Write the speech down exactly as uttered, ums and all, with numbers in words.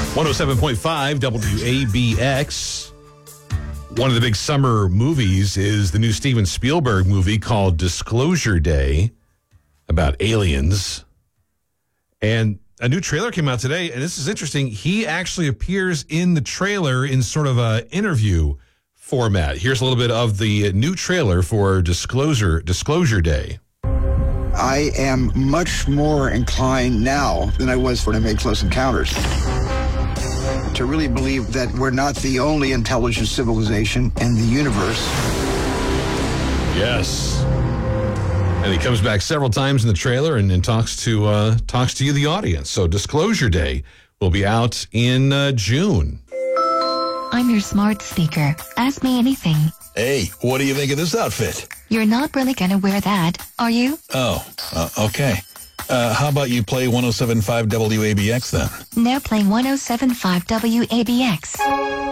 one oh seven point five W A B X. One of the big summer movies is the new Steven Spielberg movie called Disclosure Day about aliens. And a new trailer came out today, and this is interesting. He actually appears in the trailer in sort of an interview format. Here's a little bit of the new trailer for Disclosure Disclosure Day. I am much more inclined now than I was when I made Close Encounters to really believe that we're not the only intelligent civilization in the universe. Yes. And he comes back several times in the trailer and, and talks to uh, talks to you, the audience. So Disclosure Day will be out in uh, June. I'm your smart speaker. Ask me anything. Hey, what do you think of this outfit? You're not really gonna wear that, are you? Oh, uh, okay. Uh, how about you play one oh seven point five W A B X then? Now playing one oh seven point five W A B X.